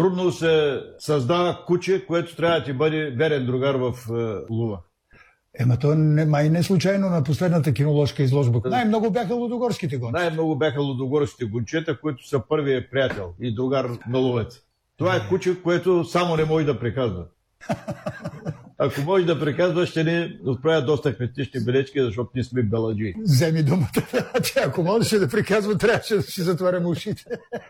трудно се създава куче, което трябва да ти бъде верен другар в лова. То май не случайно на последната киноложка изложба. Най-много бяха лудогорските гончета. Най-много бяха лудогорските гончета, които са първият приятел и другар на ловец. Това е куче, което само не може да приказва. Ако може да приказва, ще ни отправя доста критични бележки, защото ние сме беладжи. Вземи думата. Ако можеше да приказва, трябваше да си затварям ушите.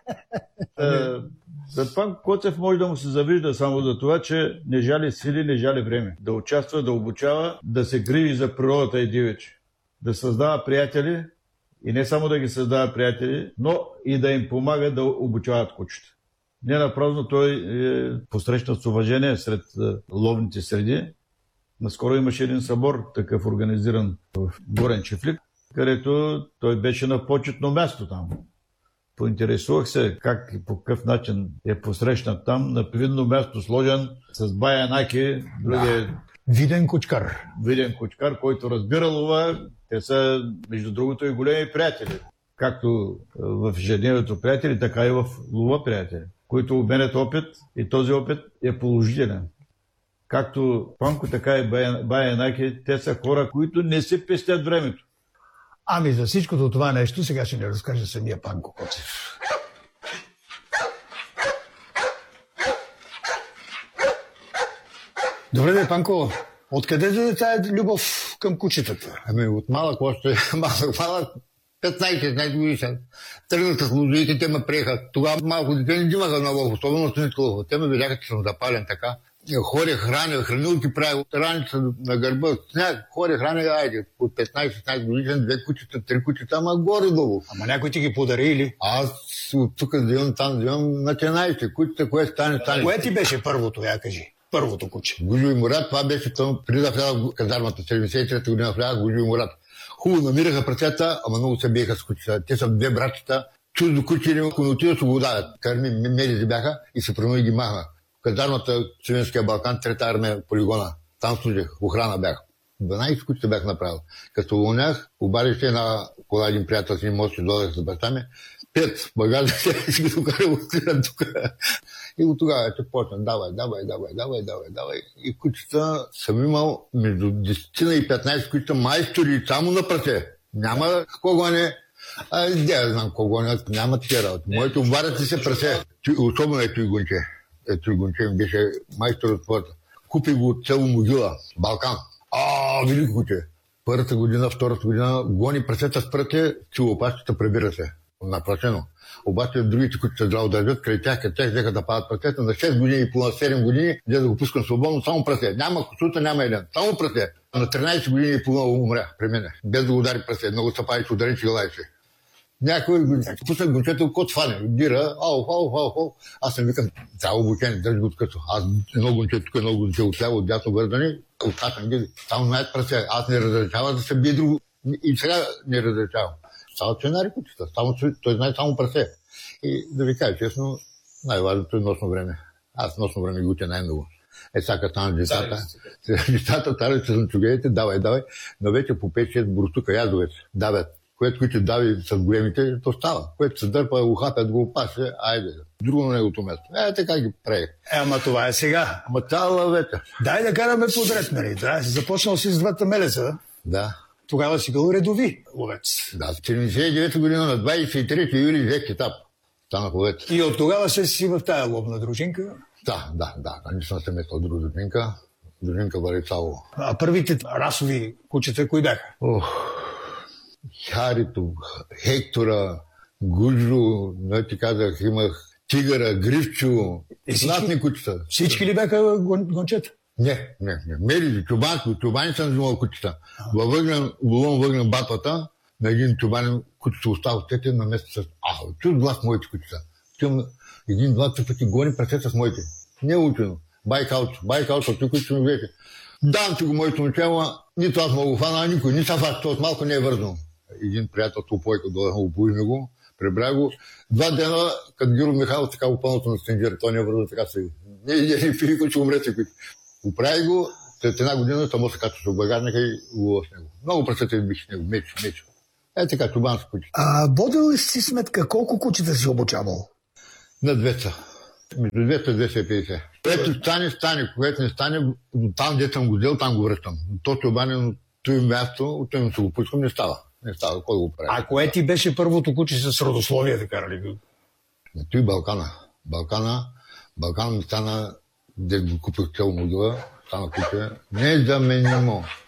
За Панко Коцев може да му се завижда само за това, че не жали сили, не жали време. Да участва, да обучава, да се грижи за природата и дивече. Да създава приятели и не само да ги създава приятели, но и да им помага да обучават кучета. Не напразно той е посрещнат с уважение сред ловните среди. Наскоро имаше един събор, такъв организиран в Горен Чифлик, където той беше на почетно място там. Поинтересувах се как и по какъв начин е посрещнат там, на видно място сложен с бая Наки, другия... Виден кучкар. Виден кучкар, който разбира лова. Те са, между другото, и големи приятели. Както в ежедневието приятели, така и в лова приятели, които обменят опит и този опит е положителен. Както Панко, така и бая Наки, те са хора, които не се пестят времето. Ами за всичкото това нещо сега ще ни разкаже самия Панко Коцев. Добре де, Панко, откъде да тази любов към кучетата? Ами от малък още, малък, 15 годишен. Тръгнаха с лозуите, те ме приеха. Тогава малко дете не имаха на лов, особено синитка лов. Те ме видяха, че съм запален така. Хоря, храня, хранилки правя, раница на гърба, сняг, хоря, храня, айде, от 15-16 годишен, 2 кучета, 3 кучета, ама горе-долу. Ама някой ти ги подари или? Аз от тук да имам, там да имам, начинайте, кучета, кое стане. Кое ти беше първото, я кажи? Първото куче. Гужо и Мурат, това беше там, преди да вляза в казармата, 73-та година вляза Гужо и Мурат. Хубаво намираха працята, ама много се биеха с кучета. Те са 2 братчета, чудо куче, ако не отида, се го дават. Карми, медизи бяха и се промени ги махна. Казармата Цивинския Балкан, 3-та армия полигона. Там служих, охрана бях. 12 кучета бях направил. Като уволнях, обадих се на кола един приятел си, може да дойде с баща ми. 5 багажа си ги докарал тук. И от тогава ще почна. Давай. И кучета съм имал между 10 и 15 кучета майстори само на прасе. Няма какво гоне. Да знам какво гоне. Няма такива работи. Моите обварят се прасе. Особено ето и гонче. Ето гонче ми беше майстор от твоята. Купи го от село Могила, Балкан. Велико куче. Първата година, втората година гони прасета с пръте, чилопащата прибира се. Наплачено. Обаче другите, които се здраво държат, край тях взеха да падат прасета. На 6 години и половина, 7 години, де да го пускам свободно, само прасе. Няма косута, няма един. Само прасе. На 13 години и половина умря при мене. Без да го удари прасе. Много се пади, че удари, че галайше. Някой пусна гончето, кот фане, дира, ау. Аз съм викам, цяло обучение, държи го откъсо. Аз едно гонче тук, едно гонче отляво, от дясно вързани, откачам ги. Само знаят прасе. Аз не разрешава да се бие друго. И сега не разрешавам. Само че нари кучета, той знае само прасе. И да ви кажа честно, най-важното е носно време. Аз носно време ги уча най-много. Сега стана децата, тарят се зънчугеите, давай, но вече по 5-6 бурстука ядовец давят. Което дави с големите, то става. Което се дърпа, ухапят, го опаше, айде. Друго на негото място. Така ги прави. Ама това е сега. Ама цяла вече. Дай да караме подред, нали? Да, си започнал си с 2 мелеца. Да. Тогава си бил редови ловец. Да, в 79 година на 23 юли взех етап. Станах ловец. И от тогава си в тая ловна дружинка? Да. Не съм се метал дружинка. Дружинка Варицало. А първите расови кучета кои бяха? Харито, Хектора, Гуджо, ти казах, имах Тигъра, Гривчо, знатни кучета. Всички ли бяха гончета? Не. Мери, чубани съм взимал кучета. Във въгнем батвата, на един чубанин кучета остава тете на место с чуд глас моите кучета. Един-два пъти гони прасета с моите. Не е учено. Байкалчо, ти кучета ми беше. Дам ти го моето начало, нито аз мога го фана, никой, ни са факт, от малко не е вързнал. Един приятел топойка дойде, обуиме го, прибра го. 2 дена, като Гиро Михайлов, така го пълното на стенджер, той не е вързал, така се не пиви, че умрете. Оправи го, след 1 година, само се качва в багажника и лова с него. Много прасете бих с него, меч. Така, чубански кучета. Водил ли си сметка колко кучета си обучавал? На 200. Между 200-250. Което стане, което не стане, там де съм го взел, там го връщам. Точно обане, той място, той му се го пускам, не става. Не става, кой го прави? А кое ти беше първото куче с родословие, така ли? Той Балкана. Балкана ми стана, де го купих цел модула, стана куче. Незаменимо.